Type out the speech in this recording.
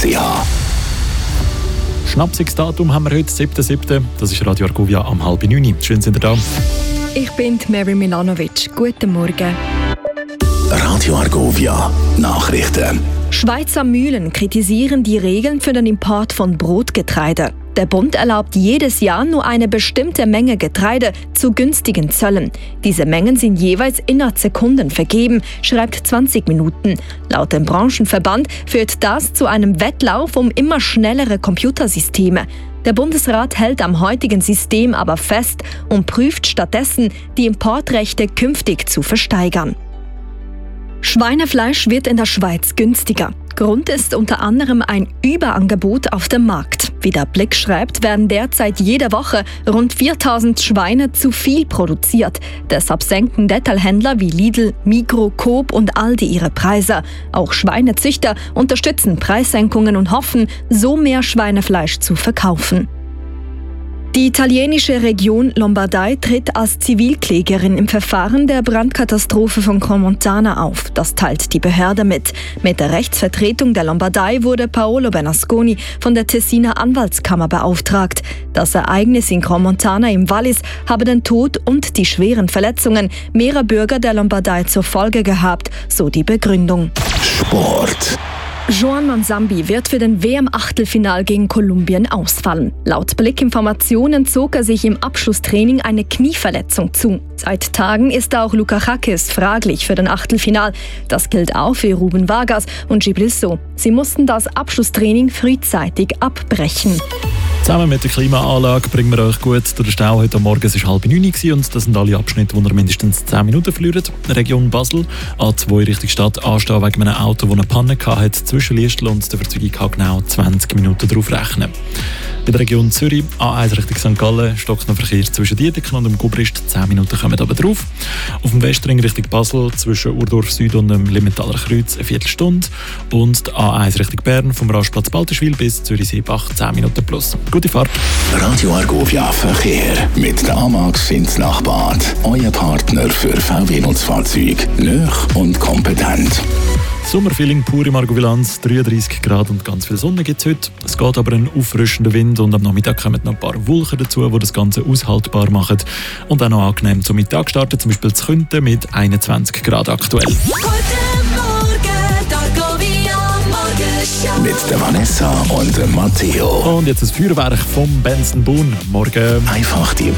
Schnapsiges Datum haben wir heute, 7.7. Das ist Radio Argovia am 8:30. Schön, sind ihr da. Ich bin Mary Milanovic. Guten Morgen. Radio Argovia, Nachrichten. Schweizer Mühlen kritisieren die Regeln für den Import von Brotgetreide. Der Bund erlaubt jedes Jahr nur eine bestimmte Menge Getreide zu günstigen Zöllen. Diese Mengen sind jeweils innerhalb Sekunden vergeben, schreibt 20 Minuten. Laut dem Branchenverband führt das zu einem Wettlauf um immer schnellere Computersysteme. Der Bundesrat hält am heutigen System aber fest und prüft stattdessen, die Importrechte künftig zu versteigern. Schweinefleisch wird in der Schweiz günstiger. Grund ist unter anderem ein Überangebot auf dem Markt. Wie der Blick schreibt, werden derzeit jede Woche rund 4000 Schweine zu viel produziert. Deshalb senken Detailhändler wie Lidl, Migros, Coop und Aldi ihre Preise. Auch Schweinezüchter unterstützen Preissenkungen und hoffen, so mehr Schweinefleisch zu verkaufen. Die italienische Region Lombardei tritt als Zivilklägerin im Verfahren der Brandkatastrophe von Cremona auf. Das teilt die Behörde mit. Mit der Rechtsvertretung der Lombardei wurde Paolo Bernasconi von der Tessiner Anwaltskammer beauftragt. Das Ereignis in Cremona im Wallis habe den Tod und die schweren Verletzungen mehrerer Bürger der Lombardei zur Folge gehabt, so die Begründung. Sport. Joan Manzambi wird für den WM-Achtelfinal gegen Kolumbien ausfallen. Laut Blickinformationen zog er sich im Abschlusstraining eine Knieverletzung zu. Seit Tagen ist auch Luka Hakis fraglich für den Achtelfinal. Das gilt auch für Ruben Vargas und Djibril Sow. Sie mussten das Abschlusstraining frühzeitig abbrechen. Zusammen mit der Klimaanlage bringen wir euch gut durch den Stau. Heute Morgen war es 8:30 und das sind alle Abschnitte, wo ihr mindestens 10 Minuten verliert. Region Basel, A2 Richtung Stadt, anstehen wegen einem Auto, das eine Panne hatte. Zwischen Liestl und der Verzeugung kann genau 20 Minuten darauf rechnen. In der Region Zürich, A1 Richtung St. Gallen, stockt noch Verkehr zwischen Diedecken und dem Gubrist. 10 Minuten kommen aber drauf. Auf dem Westring Richtung Basel, zwischen Urdorf Süd und dem Limmentaler Kreuz, eine Viertelstunde. Und die A1 Richtung Bern, vom Rastplatz Balterschwil bis Zürich-Seebach, 10 Minuten plus. Gute Fahrt. Radio Argovia Verkehr mit der Amax ins Nachbad. Euer Partner für VW-Nutzfahrzeuge. Nöch und kompetent. Sommerfeeling pur im Argovilanz, 33 Grad und ganz viel Sonne gibt es heute. Es geht aber einen auffrischenden Wind und am Nachmittag kommen noch ein paar Wolken dazu, die das Ganze aushaltbar machen. Und auch noch angenehm zum Mittag starten, zum Beispiel zu Künten mit 21 Grad aktuell. Guten Morgen, Argovia Morgenshow. Mit der Vanessa und dem Matteo. Und jetzt das Feuerwerk vom Benson Boone. Morgen. Einfach die